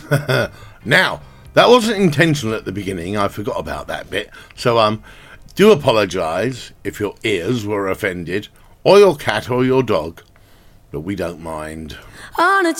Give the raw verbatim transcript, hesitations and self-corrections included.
Now, that wasn't intentional at the beginning. I forgot about that bit. So, um, do apologise if your ears were offended, or your cat or your dog. But we don't mind. On a